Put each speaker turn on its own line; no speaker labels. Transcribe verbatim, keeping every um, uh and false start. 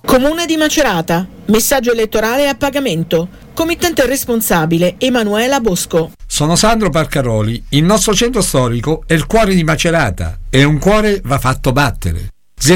Comune di Macerata. Messaggio elettorale a pagamento. Committente responsabile Emanuela Bosco.
Sono Sandro Parcaroli. Il nostro centro storico è il cuore di Macerata e un cuore va fatto battere.